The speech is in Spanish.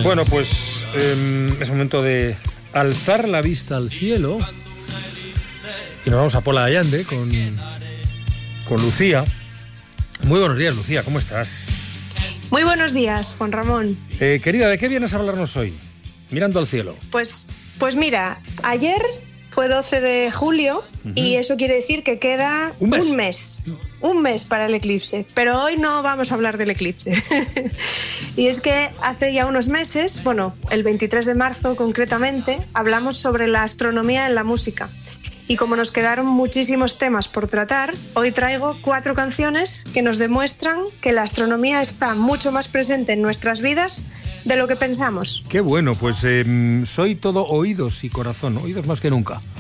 Bueno, pues es momento de alzar la vista al cielo y nos vamos a Pola de Allande con Lucía. Muy buenos días, Lucía, ¿cómo estás? Muy buenos días, Juan Ramón. Querida, ¿de qué vienes a hablarnos hoy? Mirando al cielo. Pues mira, ayer fue 12 de julio y eso quiere decir que queda un mes para el eclipse. Pero hoy no vamos a hablar del eclipse. Y es que hace ya unos meses, bueno, el 23 de marzo concretamente, hablamos sobre la astronomía en la música. Y como nos quedaron muchísimos temas por tratar, hoy traigo 4 canciones que nos demuestran que la astronomía está mucho más presente en nuestras vidas de lo que pensamos. Qué bueno, pues soy todo oídos y corazón, oídos más que nunca.